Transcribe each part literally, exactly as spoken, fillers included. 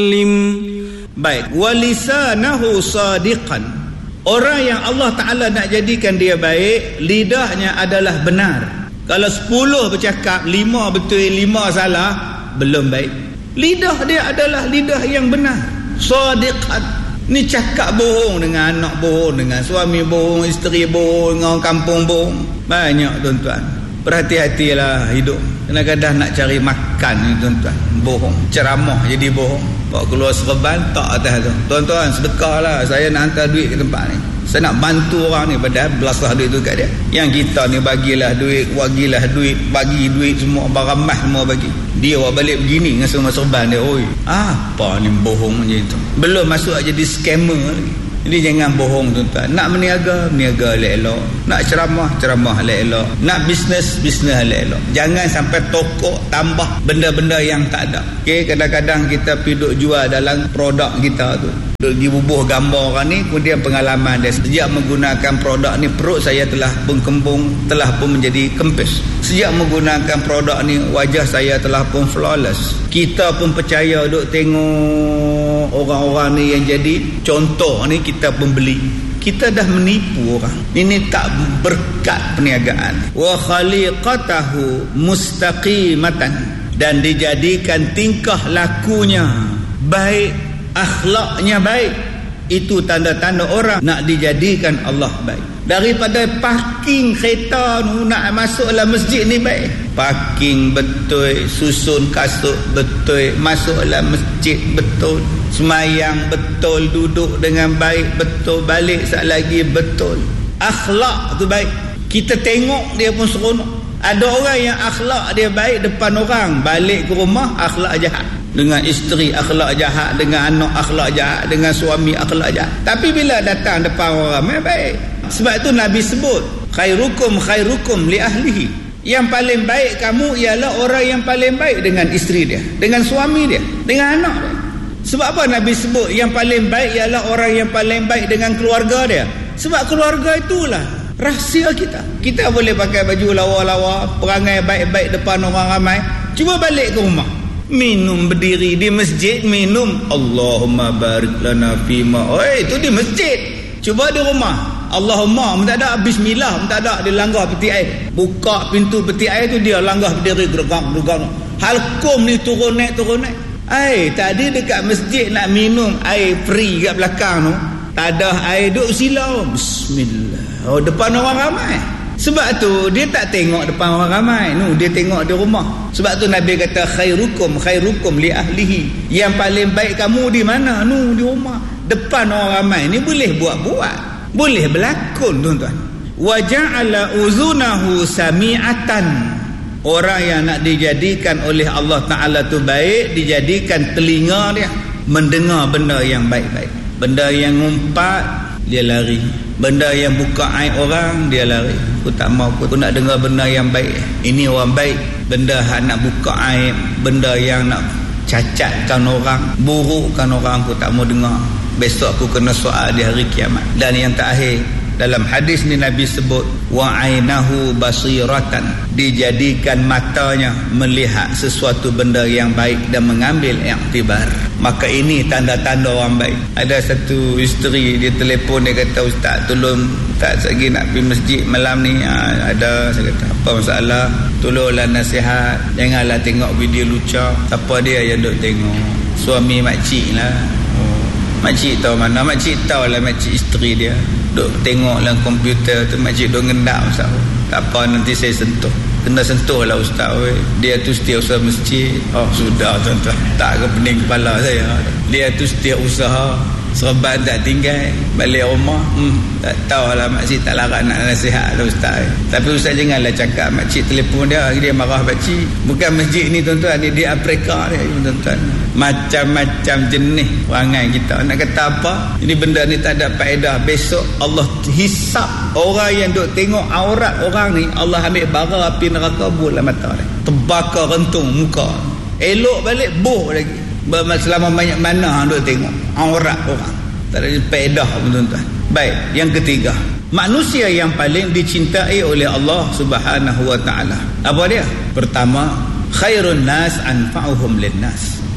Baik, walisanahu sadiqan. Orang yang Allah Ta'ala nak jadikan dia baik, lidahnya adalah benar. Kalau sepuluh bercakap, lima betul, lima salah, belum baik. Lidah dia adalah lidah yang benar, sadiqan. Ni cakap bohong dengan anak bohong, dengan suami bohong, isteri bohong, dengan orang kampung bohong. Banyak tuan-tuan. Berhati-hatilah hidup. Kadang-kadang nak cari makan ni tuan-tuan, bohong. Ceramah jadi bohong. Bawa keluar serban tak atas tu. Tuan-tuan sedekah lah, saya nak hantar duit ke tempat ni. Saya nak bantu orang ni, padahal belasah duit tu kat dia. Yang kita ni bagilah duit, bagilah duit, bagi duit semua, barang mas semua bagi. Dia awak balik begini dengan semua serban dia. Oi, apa ni bohong macam itu. Belum masuk jadi scammer lagi. Jadi jangan bohong tuan-tuan. Nak meniaga, meniaga elok-elok. Nak ceramah, ceramah elok-elok. Nak bisnes, bisnes elok-elok. Jangan sampai tokok tambah benda-benda yang tak ada. Okey, kadang-kadang kita pergi duk jual dalam produk kita tu. Duk dibubuh gambar orang ni, kemudian pengalaman dia. Sejak menggunakan produk ni, perut saya telah berkembung, telah pun menjadi kempis. Sejak menggunakan produk ni, wajah saya telah pun flawless. Kita pun percaya duk tengok orang-orang ni yang jadi contoh ni, kita pun beli. Kita dah menipu orang. Ini tak berkat perniagaan. Wa khaliqatahu mustaqimatan, dan dijadikan tingkah lakunya baik, akhlaknya baik. Itu tanda-tanda orang nak dijadikan Allah baik. Daripada parking kereta nu nak masuk dalam masjid ni baik. Parking betul, susun kasut betul, masuk dalam masjid betul, semayang betul, duduk dengan baik betul, balik sekali lagi betul. Akhlak tu baik. Kita tengok dia pun seronok. Ada orang yang akhlak dia baik depan orang, balik ke rumah akhlak jahat. Dengan isteri akhlak jahat, dengan anak akhlak jahat, dengan suami akhlak jahat. Tapi bila datang depan orang ramai baik. Sebab itu Nabi sebut, khairukum khairukum li ahlihi. Yang paling baik kamu ialah orang yang paling baik dengan isteri dia, dengan suami dia, dengan anak dia. Sebab apa Nabi sebut yang paling baik ialah orang yang paling baik dengan keluarga dia? Sebab keluarga itulah rahsia kita. Kita boleh pakai baju lawa-lawa, perangai baik-baik depan orang ramai. Cuba balik ke rumah, minum berdiri di masjid, minum Allahumma barik lana fima. Oi, itu di masjid. Cuba di rumah, Allahumma, minta ada bismillah, minta ada dia langgar peti air. Buka pintu peti air tu dia langgar berdiri gergak-gergak. Halkum ni turun naik turun naik. Ai, tadi dekat masjid nak minum air free kat belakang tu, tak ada air, duk silau. Bismillah. Oh, depan orang ramai. Sebab tu dia tak tengok depan orang ramai. Nu, dia tengok di rumah. Sebab tu Nabi kata khairukum khairukum li ahlihi. Yang paling baik kamu di mana? Nu, di rumah. Depan orang ramai ni boleh buat-buat, boleh berlakon tuan-tuan. Wa ja'ala uzunahu sami'atan. Orang yang nak dijadikan oleh Allah Ta'ala tu baik, dijadikan telinga dia mendengar benda yang baik-baik. Benda yang ngumpat, dia lari. Benda yang buka aib orang, dia lari. Aku tak mau, aku nak dengar benda yang baik. Ini orang baik. Benda yang nak buka aib, benda yang nak cacatkan orang, burukkan orang, aku tak mau dengar. Besok aku kena soal di hari kiamat. Dan yang terakhir, dalam hadis ni Nabi sebut wa ainahu basiratan, dijadikan matanya melihat sesuatu benda yang baik dan mengambil iktibar. Maka ini tanda-tanda orang baik. Ada satu isteri, dia telefon, dia kata, Ustaz tolong, Ustaz lagi nak pergi masjid malam ni. Ha, ada, saya kata, apa masalah? Tolonglah nasihat, janganlah tengok video lucah. Siapa dia yang duk tengok? Suami makcik lah. Oh, makcik tahu mana? Makcik tahu lah, makcik isteri dia duk tengok dalam komputer tu, makcik duk ngendak. Ustaz, tak apa, nanti saya sentuh. Kena sentuh lah Ustaz, we. Dia tu setiausaha masjid. Oh sudah tuan-tuan, tak ke pening kepala saya. Dia tu setiausaha, serban tak tinggal, balik rumah hmm, tak tahulah makcik tak larat nak nasihat lah Ustaz. Tapi Ustaz janganlah cakap makcik telefon dia, dia marah makcik. Bukan masjid ni tuan-tuan, ni di Afrika dia tuan-tuan. Macam-macam jenis perangai kita. Nak kata apa? Ini benda ni tak ada faedah. Besok Allah hisap orang yang duk tengok aurat orang ni. Allah ambil bara api neraka bulat mata dia, terbakar rentung muka. Elok balik boh lagi. Selama banyak mana duk tengok aurat orang, tak ada faedah pun tuan-tuan. Baik, yang ketiga, manusia yang paling dicintai oleh Allah Subhanahu wa taala, apa dia? Pertama, khairun nas anfa'uhum linnas.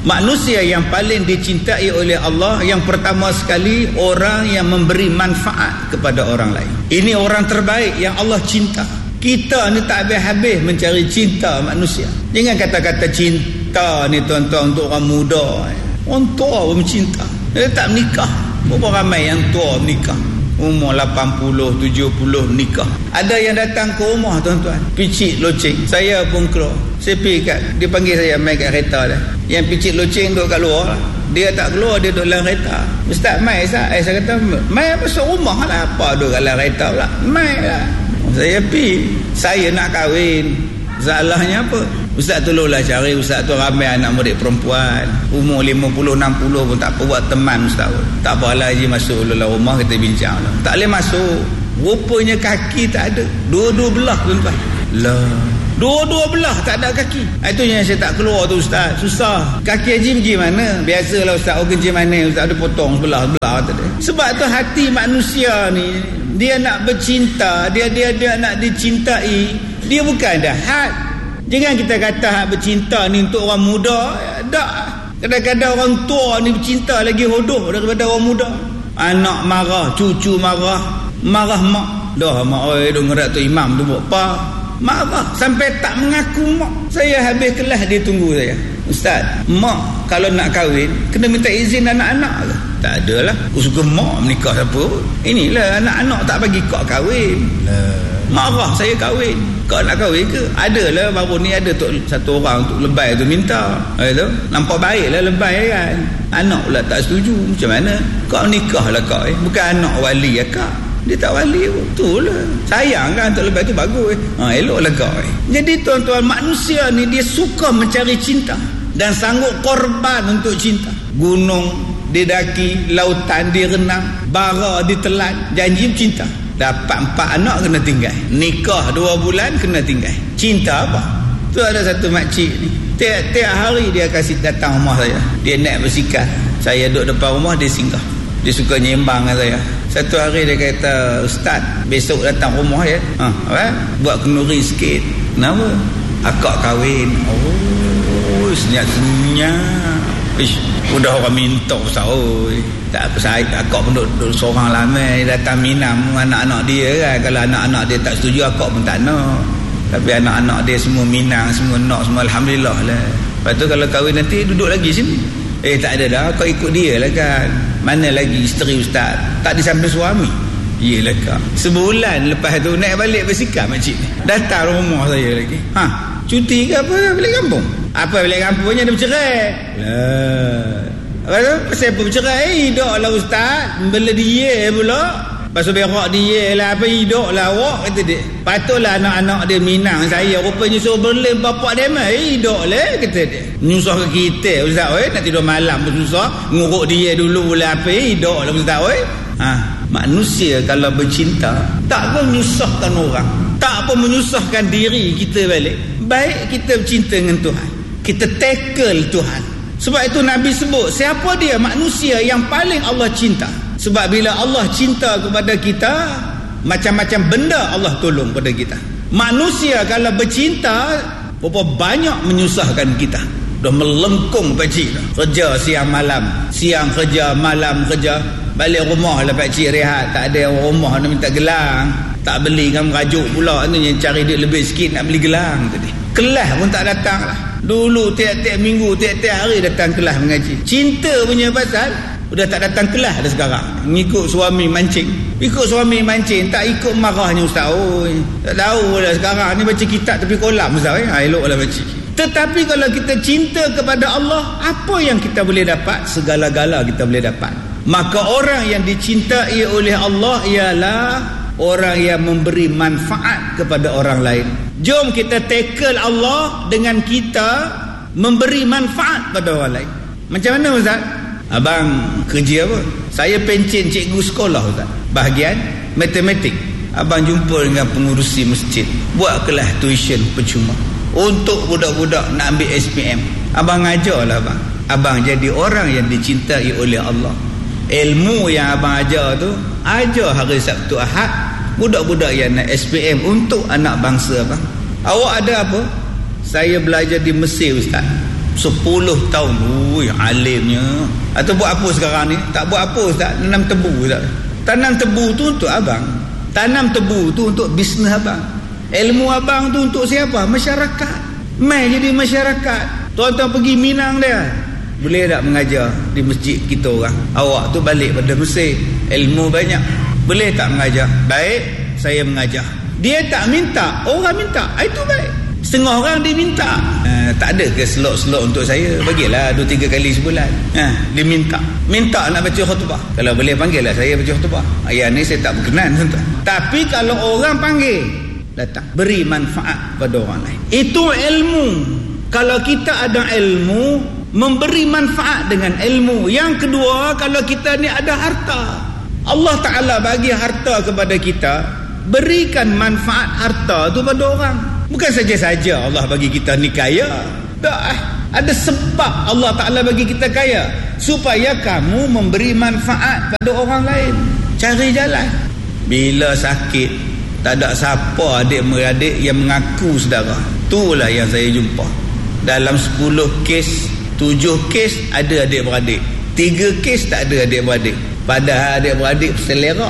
Manusia yang paling dicintai oleh Allah, yang pertama sekali orang yang memberi manfaat kepada orang lain. Ini orang terbaik yang Allah cinta. Kita ni tak habis-habis mencari cinta manusia. Jangan kata-kata cinta ni tuan-tuan untuk orang muda. Orang tua pun cinta. Dia tak menikah. Berapa ramai yang tua menikah? Umur lapan puluh, tujuh puluh nikah. Ada yang datang ke rumah tuan-tuan, picit loceng. Saya pun keluar. Saya pergi kat, dia panggil saya main kat kereta dah. Yang picit loceng duduk kat luar. Dia tak keluar, dia duduk dalam kereta. Ustaz, mai Ustaz. Eh, saya kata, mai masuk rumah lah. Apa duduk kat dalam kereta pula? Mai lah. Saya pergi. Saya nak kahwin. Salahnya apa? Ustaz tolonglah cari. Ustaz tu ramai anak murid perempuan, umur lima puluh, enam puluh pun tak apa, buat teman Ustaz. Tak apalah je, masuk dalam rumah kita bincang lah. Tak boleh masuk. Rupanya kaki tak ada. Dua-dua belah tuan-tuan. Lah, dua-dua belah tak ada kaki. Itu yang saya tak keluar tu Ustaz. Susah. Kaki Haji pergi mana? Biasalah Ustaz, orang kerja mana? Ustaz ada potong sebelah-sebelah tadi. Sebab tu hati manusia ni, dia nak bercinta, dia dia dia nak dicintai. Dia bukan ada had. Jangan kita kata hak bercinta ni untuk orang muda. Tak. Kadang-kadang orang tua ni bercinta lagi hodoh daripada orang muda. Anak marah, cucu marah, marah mak. Dah mak oi duk ngerak tu imam tu buat apa? Marah sampai tak mengaku mak. Saya habis kelas dia tunggu saya. Ustaz, mak kalau nak kahwin kena minta izin anak-anak ke? Tak adalah. Aku suka mak menikah siapa? Inilah anak-anak tak bagi kau kahwin. Lah. Marah saya kahwin. Kau nak kahwin ke? Adalah baru ni ada tu satu orang untuk lebay tu minta. Itu nampak baiklah lebay kan. Anak pula tak setuju. Macam mana? Kau nikahlah kau eh. Bukan anak wali ya kak. Dia tak wali pun. Itulah. Sayang kan untuk lebay tu bagus eh. Ha, eloklah kau eh. Jadi tuan-tuan, manusia ni dia suka mencari cinta dan sanggup korban untuk cinta. Gunung didaki, lautan direnang, bara ditelan, janji cinta. Dapat empat anak kena tinggal. Nikah dua bulan kena tinggal. Cinta apa? Tu ada satu makcik ni. Tiap-tiap hari dia kasih datang rumah saya. Dia naik bersikal. Saya duduk depan rumah, dia singgah. Dia suka nyembang dengan saya. Satu hari dia kata, Ustaz, besok datang rumah ya. Ha, apa? Buat kenuri sikit. Kenapa? Akak kahwin. Oh, senyap-senyap. Ish, udah orang minta Ustaz. Oh, tak apa, saya akak pun duduk, duduk seorang lama datang minam anak-anak dia kan. Kalau anak-anak dia tak setuju, akak pun tak nak. Tapi anak-anak dia semua minang, semua nak, semua alhamdulillah lah. Lepas tu kalau kahwin nanti duduk lagi sini. Eh tak ada dah, kau ikut dia lah kan. Mana lagi isteri Ustaz? Tak disambil suami. Yelah kak. Sebulan lepas tu naik balik bersikap makcik ni. Datang rumah saya lagi. Ha, cuti ke apa? Balik kampung. Apa balik kampungnya dia bercerai. Lah. Apa tu? Pasal apa bercerai? Eh, hidup lah Ustaz. Bela dia pula. Pasal berak dia lah. Apa hidup lah awak, kata dia. Patutlah anak-anak dia minang saya. Rupanya suruh berlin bapak dia mah. Eh, hidup lah, kata dia. Menyusah ke kita Ustaz. Eh, nak tidur malam pun susah. Nguruk dia dulu lah. Apa eh, hidup lah Ustaz. Eh. Ha, manusia kalau bercinta tak pun menyusahkan orang. Tak pun menyusahkan diri kita balik. Baik kita bercinta dengan Tuhan. Kita tackle Tuhan. Sebab itu Nabi sebut, siapa dia manusia yang paling Allah cinta? Sebab bila Allah cinta kepada kita, macam-macam benda Allah tolong pada kita. Manusia kalau bercinta, berapa banyak menyusahkan kita. Dah melengkung pakcik dah. Kerja siang malam, siang kerja, malam kerja. Balik rumah lah pakcik rehat. Tak ada orang rumah nak minta gelang. Tak beli kan merajuk pula. Itu yang cari duit lebih sikit nak beli gelang tadi. Kelas pun tak datang lah. Dulu tiap-tiap minggu, tiap-tiap hari datang kelas mengaji. Cinta punya pasal udah tak datang kelas dah sekarang. Ngikut suami mancing. Ikut suami mancing, tak ikut marahnya Ustaz. Oh, tak tahu lah sekarang ni baca kitab tepi kolam Ustaz. Eh? Ha, elok lah baca. Tetapi kalau kita cinta kepada Allah, apa yang kita boleh dapat? Segala-gala kita boleh dapat. Maka orang yang dicintai oleh Allah ialah orang yang memberi manfaat kepada orang lain. Jom kita tackle Allah dengan kita memberi manfaat pada orang lain. Macam mana Ustaz? Abang kerja apa? Saya pencen cikgu sekolah Ustaz. Bahagian matematik. Abang jumpa dengan pengurusi masjid. Buat kelas tuition percuma untuk budak-budak nak ambil S P M. Abang ajarlah abang. Abang jadi orang yang dicintai oleh Allah. Ilmu yang abang ajar tu, ajar hari Sabtu Ahad budak-budak yang nak S P M untuk anak bangsa abang. Awak ada apa? Saya belajar di Mesir Ustaz. sepuluh tahun. Ui, alimnya. Atau buat apa sekarang ni? Tak buat apa Ustaz, tanam tebu Ustaz. Tanam tebu tu untuk abang. Tanam tebu tu untuk bisnes abang. Ilmu abang tu untuk siapa? Masyarakat. Mai jadi masyarakat. Tuan-tuan pergi Minang dia, boleh tak mengajar di masjid kita orang? Awak tu balik pada Mesir, ilmu banyak, boleh tak mengajar? Baik, saya mengajar. Dia tak minta, orang minta, itu baik. Setengah orang dia minta. Uh, tak ada ke slot-slot untuk saya? Bagilah dua tiga kali sebulan. Uh, dia minta. Minta nak baca khutbah. Kalau boleh panggillah saya baca khutbah. Ayat ni saya tak berkenan tuan-tuan. Tapi kalau orang panggil, datang. Beri manfaat pada orang lain. Itu ilmu. Kalau kita ada ilmu, memberi manfaat dengan ilmu. Yang kedua, kalau kita ni ada harta, Allah Ta'ala bagi harta kepada kita, berikan manfaat harta tu pada orang. Bukan saja-saja Allah bagi kita ni kaya. Tak, ada sebab Allah Ta'ala bagi kita kaya, supaya kamu memberi manfaat pada orang lain. Cari jalan. Bila sakit, tak ada siapa adik-beradik yang mengaku saudara. Itulah yang saya jumpa. Dalam sepuluh kes, tujuh kes ada adik-beradik, tiga kes tak ada adik-beradik. Padahal adik-beradik selera.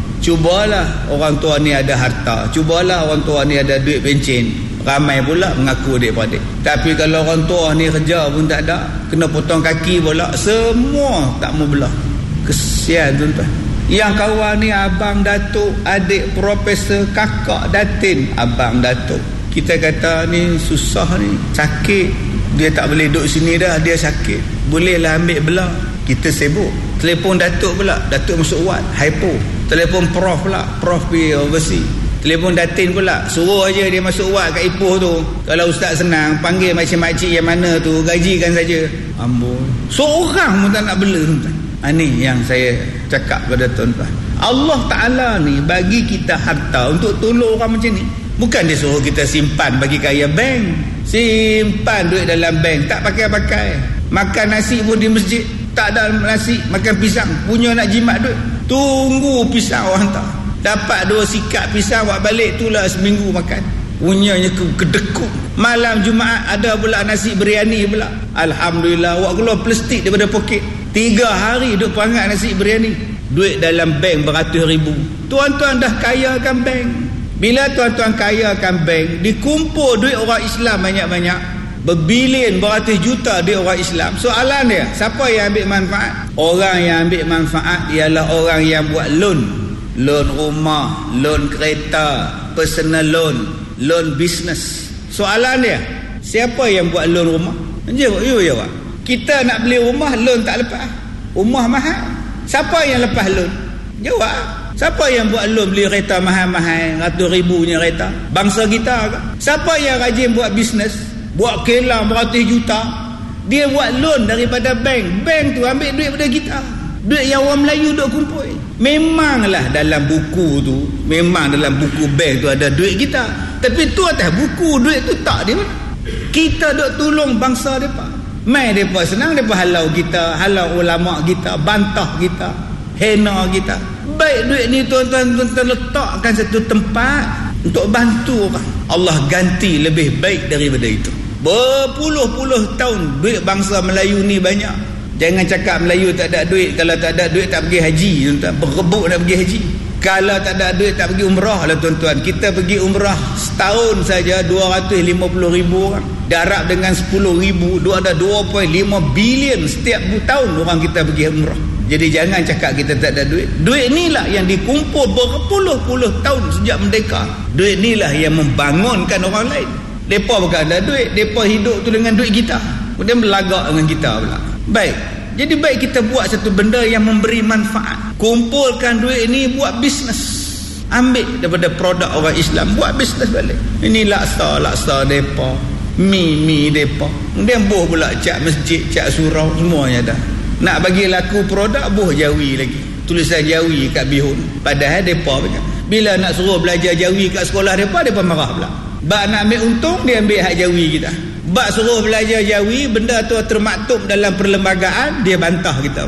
Cubalah orang tua ni ada harta, cubalah orang tua ni ada duit pencen, ramai pula mengaku adik-beradik. Tapi kalau orang tua ni kerja pun tak ada, kena potong kaki pula, semua tak mau belah. Kesian tuan-tuan. Yang kawan ni abang datuk, adik profesor, kakak datin, abang datuk. Kita kata ni susah ni, sakit, dia tak boleh duduk sini dah, dia sakit, bolehlah ambil belah. Kita sibuk. Telefon datuk pula, datuk masuk wad, hypo. Telefon prof pula, prof pergi overseas. Telefon datin pula, suruh aja dia masuk wad kat Ipoh tu. Kalau ustaz senang, panggil makcik-makcik yang mana tu, gajikan saja. Ambon, seorang pun tak nak bela tuan-tuan. Ini yang saya cakap pada tuan-tuan. Allah Ta'ala ni bagi kita harta untuk tolong orang macam ni. Bukan dia suruh kita simpan bagi kaya bank. Simpan duit dalam bank, tak pakai-pakai. Makan nasi pun di masjid, tak ada nasi, makan pisang. Punya nak jimat duit, tunggu pisang orang hantar. Dapat dua sikat pisang, buat balik itulah seminggu makan. Punyanya kedekut. Malam Jumaat ada pula nasi biryani pula. Alhamdulillah, awak keluar plastik daripada poket. Tiga hari duduk perangat nasi biryani. Duit dalam bank beratus ribu. Tuan-tuan dah kayakan bank. Bila tuan-tuan kayakan bank, dikumpul duit orang Islam banyak-banyak, berbilion, beratus juta duit orang Islam. Soalan dia, siapa yang ambil manfaat? Orang yang ambil manfaat ialah orang yang buat loan. Loan rumah, loan kereta, personal loan, loan business. Soalan dia, siapa yang buat loan rumah? Jawab, you jawab. Kita nak beli rumah, loan tak lepas. Rumah mahal. Siapa yang lepas loan? Jawab. Siapa yang buat loan beli kereta mahal-mahal, ratus ribunya kereta? Bangsa kita ke? Siapa yang rajin buat bisnes, buat kelang beratus juta? Dia buat loan daripada bank. Bank tu ambil duit daripada kita. Duit yang orang Melayu duk kumpul. Memanglah dalam buku tu, memang dalam buku bank tu ada duit kita. Tapi tu atas buku duit tu tak dia. Kita duk tolong bangsa depa. Mai depa senang, depa halau kita, halau ulama kita, bantah kita, hina kita. Baik duit ni tuan-tuan tuan-tuan letakkan satu tempat untuk bantu orang, Allah ganti lebih baik daripada itu. Berpuluh-puluh tahun duit bangsa Melayu ni banyak. Jangan cakap Melayu tak ada duit. Kalau tak ada duit tak pergi haji tuan-tuan, berebut nak pergi haji. Kalau tak ada duit tak pergi umrah lah tuan-tuan. Kita pergi umrah setahun saja dua ratus lima puluh ribu orang. Darab dengan sepuluh ribu, ada dua perpuluhan lima bilion setiap tahun orang kita pergi umrah. Jadi jangan cakap kita tak ada duit. Duit inilah yang dikumpul berpuluh-puluh tahun sejak merdeka. Duit inilah yang membangunkan orang lain. Mereka bukan ada duit, mereka hidup tu dengan duit kita, kemudian berlagak dengan kita pula. Baik, jadi baik kita buat satu benda yang memberi manfaat. Kumpulkan duit ini buat bisnes. Ambil daripada produk orang Islam, buat bisnes balik. Ini laksa, laksa mereka, mi-mi mereka. Kemudian boh pula cat masjid, cat surau, semuanya dah. Nak bagi laku produk, boh Jawi lagi, tulisan Jawi kat bihun. Padahal mereka punya, bila nak suruh belajar Jawi kat sekolah mereka, mereka marah pula. Bak nak ambil untung, dia ambil hak Jawi kita. Bak suruh belajar Jawi, benda tu termaktub dalam perlembagaan, dia bantah kita pula.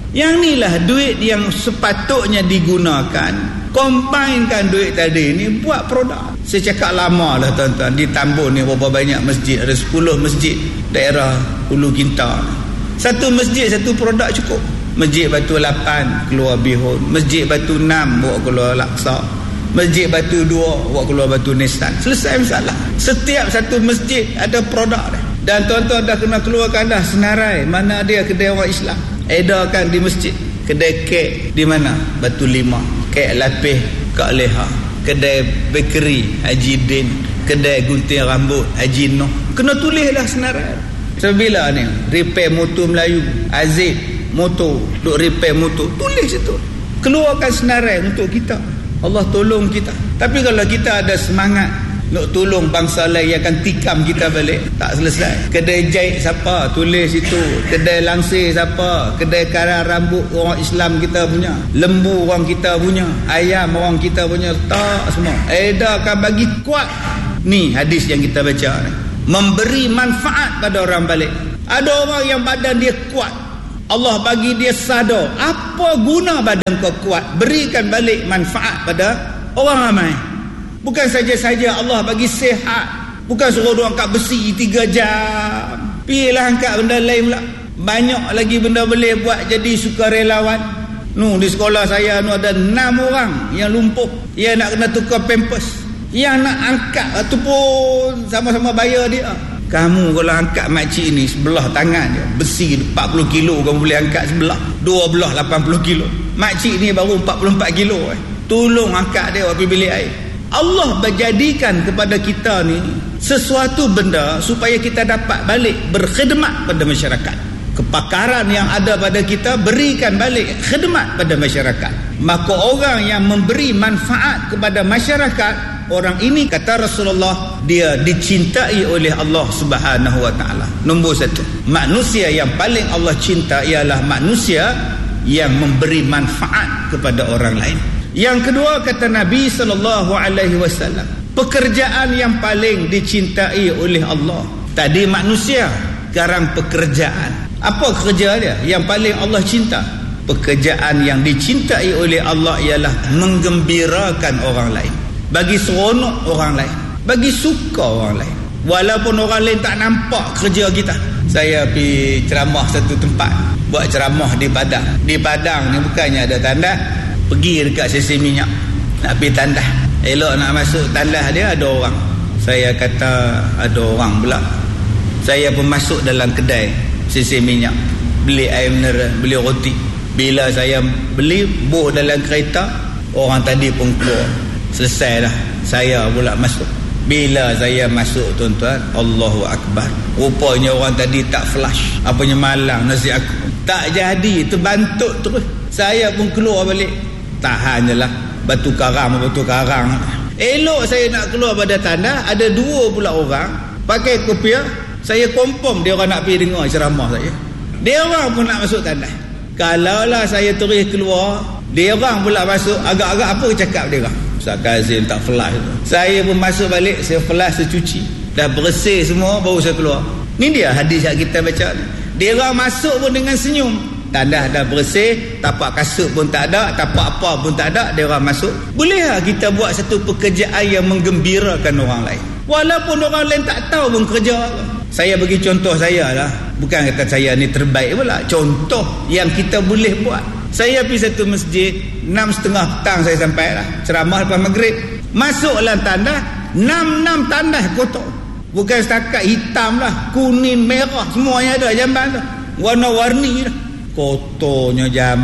Yang inilah duit yang sepatutnya digunakan. Combinekan duit tadi ni buat produk. Saya cakap lama lah tuan-tuan, di Tambun ni berapa banyak masjid, ada sepuluh masjid daerah Hulu Kintar. Satu masjid satu produk cukup. Masjid Batu lapan keluar Bihun, Masjid Batu enam bawa keluar Laksa, Masjid Batu dua bawa keluar Batu Nissan. Selesai masalah. Setiap satu masjid ada produk dia. Dan tuan-tuan dah kena keluarkan dah senarai mana dia kedai orang Islam. Edarkan di masjid. Kedai kek di mana? Batu Lima, kek lapis Kak Leha, kedai bakery Haji Din, kedai gunting rambut Haji Noh. Kena tulislah senarai. Sebila ni repair motor Melayu, Aziz motor, duk repair motor, tulis itu. Keluarkan senarai untuk kita. Allah tolong kita. Tapi kalau kita ada semangat nak tolong bangsa lain yang akan tikam kita balik, tak selesai. Kedai jahit siapa, tulis itu. Kedai langsir siapa, kedai karat rambut orang Islam kita punya, lembu orang kita punya, ayam orang kita punya, tak semua. Edarkan bagi kuat. Ni hadis yang kita baca ni, memberi manfaat pada orang balik. Ada orang yang badan dia kuat, Allah bagi dia sadar. Apa guna badan kau kuat? Berikan balik manfaat pada orang ramai. Bukan saja-saja Allah bagi sihat, bukan suruh dia angkat besi tiga jam. Pilah angkat benda lain pula. Banyak lagi benda boleh buat jadi sukarelawan. Nu di sekolah saya nu ada enam orang yang lumpuh, yang nak kena tukar pampers. Yang nak angkat tu pun sama-sama bayar dia. Kamu kalau angkat makcik ni sebelah tangan je, besi empat puluh kilo kamu boleh angkat sebelah, dua belah lapan puluh kilo. Makcik ni baru empat puluh empat kilo eh. Tolong angkat dia pergi bilik air. Allah berjadikan kepada kita ni sesuatu benda supaya kita dapat balik berkhidmat pada masyarakat. Kepakaran yang ada pada kita berikan balik khidmat pada masyarakat. Maka orang yang memberi manfaat kepada masyarakat, orang ini kata Rasulullah, dia dicintai oleh Allah Subhanahu wa taala. Nombor satu, manusia yang paling Allah cinta ialah manusia yang memberi manfaat kepada orang lain. Yang kedua kata Nabi sallallahu alaihi wasallam, pekerjaan yang paling dicintai oleh Allah. Tadi manusia, sekarang pekerjaan. Apa kerja dia yang paling Allah cinta? Pekerjaan yang dicintai oleh Allah ialah menggembirakan orang lain, bagi seronok orang lain, bagi suka orang lain. Walaupun orang lain tak nampak kerja kita. Saya pergi ceramah satu tempat, buat ceramah di Padang. Di Padang ni bukannya ada tandas, pergi dekat sesi minyak nak pergi tandas. Elok nak masuk tandas dia ada orang. Saya kata ada orang pula. Saya pun masuk dalam kedai sesi minyak, beli air mineral, beli roti. Bila saya beli, buh dalam kereta, orang tadi pun keluar. Selesai dah, saya pula masuk. Bila saya masuk tuan-tuan, Allahu Akbar, rupanya orang tadi tak flash, apanya malang nasi aku. Tak jadi, terbantut terus. Saya pun keluar balik. Tahan je lah, batu karang batu karang. Elok saya nak keluar pada tandas, ada dua pula orang pakai kopiah. Saya confirm dia orang nak pergi dengar ceramah saya. Dia orang pun nak masuk tandas. Kalaulah saya terus keluar, dia orang pula masuk, agak-agak apa cakap dia orang? Ustaz Kazim tak flash tu. Saya pun masuk balik, saya flash, saya cuci. Dah bersih semua, baru saya keluar. Ni dia hadis yang kita baca ni. Dia orang masuk pun dengan senyum. Tandas dah bersih, tapak kasut pun tak ada, tapak apa pun tak ada, dia orang masuk. Bolehlah kita buat satu pekerjaan yang menggembirakan orang lain, walaupun orang lain tak tahu pun kerja apa. Saya bagi contoh saya lah, bukan kata saya ni terbaik pula, contoh yang kita boleh buat. Saya pergi satu masjid, enam setengah petang saya sampai lah, ceramah lepas maghrib. Masuk dalam tandas, enam-enam tandas kotor. Bukan setakat hitam lah, kuning, merah, semuanya ada jamban tu, warna-warni dah. Kotornya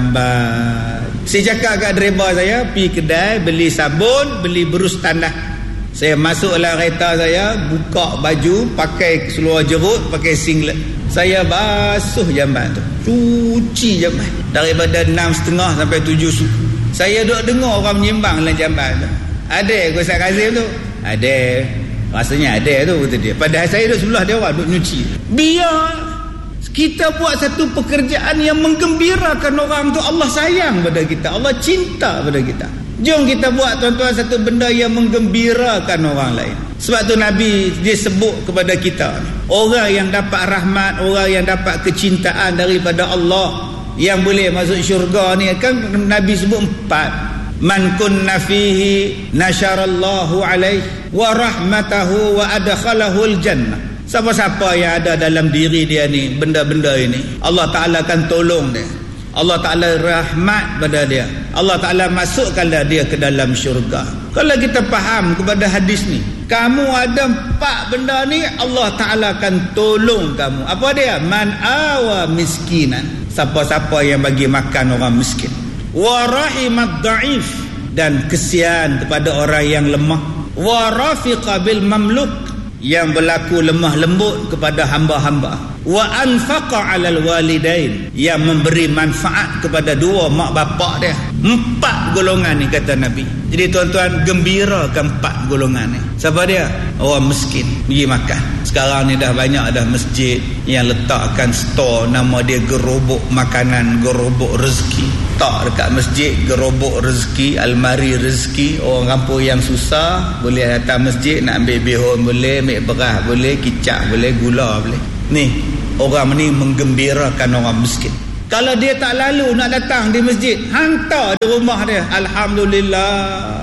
jamban. Saya cakap kat driver saya, pergi kedai, beli sabun, beli berus tandas. Saya masuk dalam kereta saya, buka baju, pakai seluar jerut, pakai singlet. Saya basuh jamban tu, cuci jamban daripada enam setengah sampai tujuh suku. Saya duk dengar orang menyimbang dalam jamban tu. Ada Ustaz Kazim tu? Ada. Rasanya ada tu, kata dia. Padahal saya duk sebelah dia orang duk nyuci. Biar kita buat satu pekerjaan yang menggembirakan orang tu. Allah sayang pada kita, Allah cinta pada kita. Jom kita buat tuan-tuan satu benda yang menggembirakan orang lain. Sebab tu Nabi dia sebut kepada kita, orang yang dapat rahmat, orang yang dapat kecintaan daripada Allah, yang boleh masuk syurga ni kan Nabi sebut empat. Man kunna fihi nasyarallahu alaihi wa rahmatahu wa adkhalahul jannah. Siapa-siapa yang ada dalam diri dia ni benda-benda ini, Allah Ta'ala akan tolong dia. Allah Ta'ala rahmat pada dia. Allah Ta'ala masukkanlah dia ke dalam syurga. Kalau kita faham kepada hadis ni, kamu ada empat benda ni, Allah Ta'ala akan tolong kamu. Apa dia? Man awa miskinan, siapa-siapa yang bagi makan orang miskin. Wa rahimat da'if, dan kesian kepada orang yang lemah. Wa rafiqa bil mamluk, yang berlaku lemah lembut kepada hamba-hamba. Wa anfaqa 'alal walidain, yang memberi manfaat kepada dua mak bapak dia. Empat golongan ni kata Nabi. Jadi tuan-tuan, gembirakan empat golongan ni. Siapa dia? Orang miskin, pergi makan. Sekarang ni dah banyak dah masjid yang letakkan store nama dia gerobok makanan, gerobok rezeki. Tak dekat masjid, gerobok rezeki, almari rezeki. Orang kampung yang susah boleh datang masjid, nak ambil bihun boleh, ambil beras boleh, kicap boleh, gula boleh. Ni orang ni menggembirakan orang miskin. Kalau dia tak lalu nak datang di masjid, hantar di rumah dia. Alhamdulillah,